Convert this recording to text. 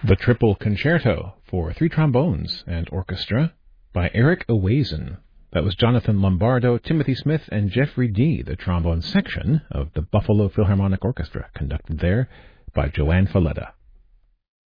The Triple Concerto for three trombones and orchestra by Eric Owazen. That was Jonathan Lombardo, Timothy Smith, and Jeffrey Dee, the trombone section of the Buffalo Philharmonic Orchestra, conducted there by Joanne Falletta.